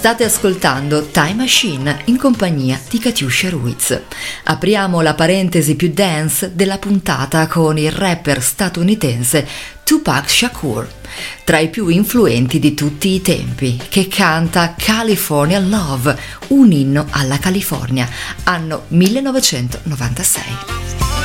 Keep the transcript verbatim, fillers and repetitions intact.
State ascoltando Time Machine in compagnia di Katiuscia Ruiz. Apriamo la parentesi più dance della puntata con il rapper statunitense Tupac Shakur, tra i più influenti di tutti i tempi, che canta California Love, un inno alla California, anno millenovecentonovantasei.